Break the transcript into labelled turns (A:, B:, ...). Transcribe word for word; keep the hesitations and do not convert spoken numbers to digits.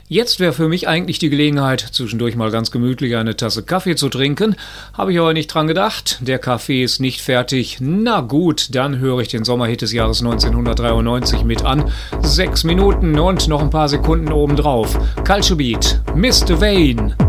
A: Jetzt wäre für mich eigentlich die Gelegenheit, zwischendurch mal ganz gemütlich eine Tasse Kaffee zu trinken. Habe ich aber nicht dran gedacht. Der Kaffee ist nicht fertig. Na gut, dann höre ich den Sommerhit des Jahres neunzehnhundertdreiundneunzig mit an. Sechs Minuten und noch ein paar Sekunden obendrauf. Culture Beat, Mister Vane.